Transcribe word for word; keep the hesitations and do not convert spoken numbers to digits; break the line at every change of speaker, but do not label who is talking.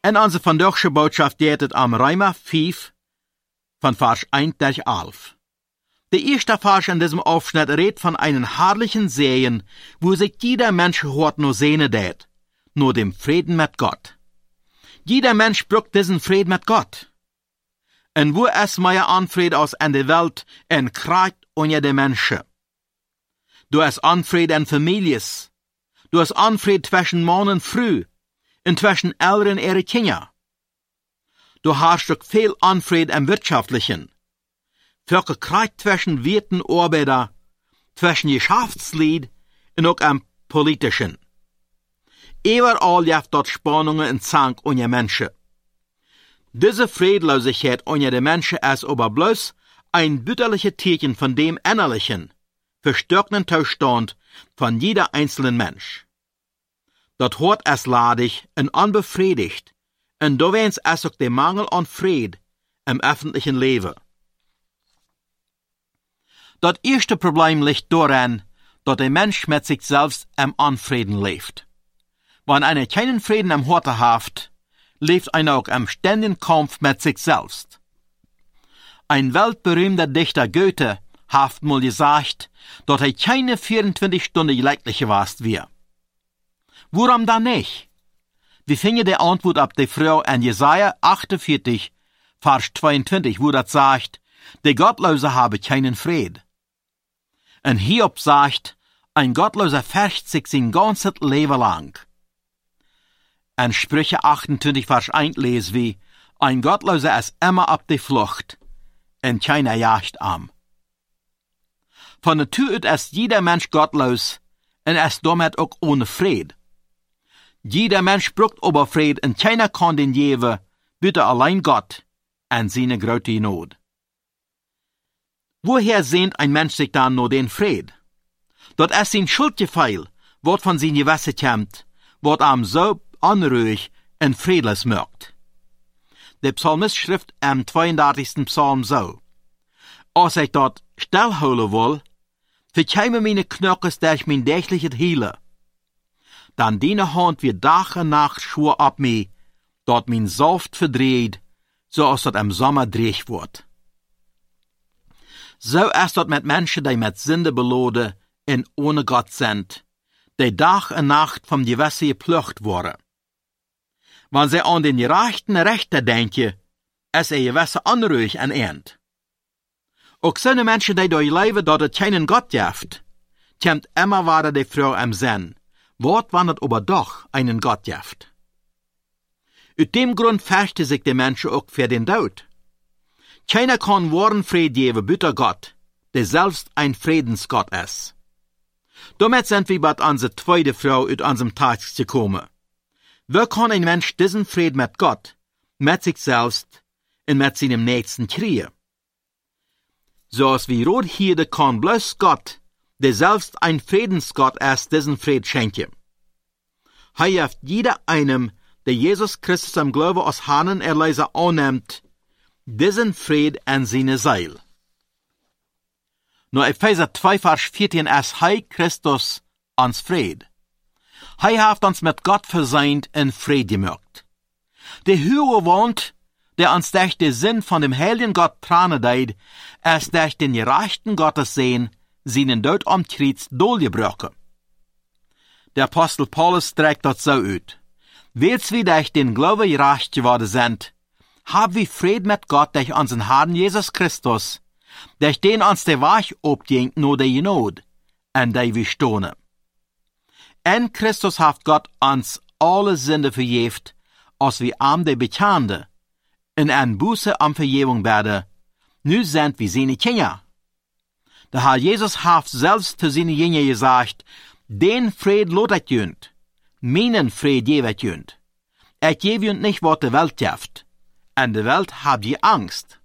En onze vandaagse boodschap deed het am Römer vijf, van vers eins tot elf. Der erste Vers in diesem Aufschnitt redet von einem herrlichen Sehen, wo sich jeder Mensch hört nur sehne det, nur dem Frieden mit Gott. Jeder Mensch braucht diesen Frieden mit Gott. Und wo es mehr Anfried aus in der Welt en Krieg unter den Menschen. Du hast Anfried in Families. Du hast Anfried zwischen Mann und Frau. Und zwischen Eltern und ihre Kinder. Du hast auch viel Anfried im Wirtschaftlichen. Für Krieg zwischen Wirten und Arbeiter, zwischen Geschäftslied und auch am Politischen. Überall gibt dort Spannungen und Zank unter Menschen. Diese Friedlosigkeit unter den Menschen ist aber bloß ein bitterliches Zeichen von dem innerlichen, verstärkten Zustand von jeder einzelnen Mensch. Dort hört es ladig und unbefriedigt, und da wens es auch der Mangel an Fried im öffentlichen Leben. Das erste Problem liegt darin, dass der Mensch mit sich selbst im Unfrieden lebt. Wenn einer keinen Frieden im Herzen hat, lebt einer auch im ständigen Kampf mit sich selbst. Ein weltberühmter Dichter Goethe hat mal gesagt, dass er keine vierundzwanzig Stunden glücklich war wie. Warum dann nicht? Wir finden die Antwort auf die Frau in Jesaja achtundvierzig, Vers zweiundzwanzig, wo das sagt, der Gottlose habe keinen Fried. Und Hiob sagt, ein Gottloser fürchtet sich sein ganzes Leben lang. In Sprüche achtundzwanzig, Vers eins lesen wir, ein Gottloser ist immer auf die Flucht, und keiner jagt am. Von Natur aus ist jeder Mensch gottlos, und ist damit auch ohne Fried. Jeder Mensch braucht aber Fried, und keiner kann den geben, bitte allein Gott, und seine große Not. Woher sehnt ein Mensch sich dann nur den Fried? Dort ist sein Schuldgefühl, was von seinem Gewissen kommt, was am so unruhig und friedlos macht. Der Psalmist schrift im zweiunddreißigsten Psalm so: Als ich dort stillholen will, verkäme meine Knochen durch mein tägliches Hiele. Dann deine Hand wird Tag und Nacht schwur ab mir, dort mein Saft verdreht, so als dort im Sommer dreich wird. So ist dort mit Menschen, die mit Sünde beladen und ohne Gott sind, die Tag und Nacht vom Gewässer geplucht wurden. Wenn sie an den gerechten Rechter denken, ist ihr Gewässer unruhig und ernt. Auch so eine Menschen, die durch leben, dass es keinen Gott gibt, kommt immer weiter die Frau im Sinn, was wandert aber doch einen Gott gibt. Aus dem Grund fürchten sich die Menschen auch für den Tod. Keiner kann wahren Frieden geben, bitte Gott, der selbst ein Friedensgott ist. Damit sind wir bei unserer zweiten Frau aus unserem Text gekommen. Wie kann ein Mensch diesen Frieden mit Gott, mit sich selbst und mit seinem Nächsten kriegen? So als wie rot hier, kann bloß Gott, der selbst ein Friedensgott ist, diesen Frieden schenken. Er hilft jeder einem, der Jesus Christus am Glauben als Herrn und Erlöser annimmt, diesen Fried in seine Seele. Nur Epheser zwei, Vers vierzehn ist Hei Christus ans Fried. Hei hat uns mit Gott versöhnt in Fried gemacht. Der höhere Wand, der uns durch den Sinn von dem heiligen Gott tranen deid, ist durch den gerechten Gottes Sehen, seinen Tod am Kreuz durchgebrochen. Der Apostel Paulus trägt das so aus. Weils wir durch den Glauben gerecht geworden sind, haben wir Fried mit Gott durch unseren Herrn Jesus Christus, durch den uns der Weg obging nur der Not, an der wir stehen. In Christus hat Gott uns alle Sünde vergeben, als wir am der Bekannte, in ein Buße am Vergebung werden, nu sind wir seine Kinder. Der Herr Jesus hat selbst zu seinen Jüngern gesagt, den Fried lot ich jünt, meinen Fried gebe ich jünt. Ich gebe jünt nicht, was die Welt gibt. In der Welt habt ihr Angst.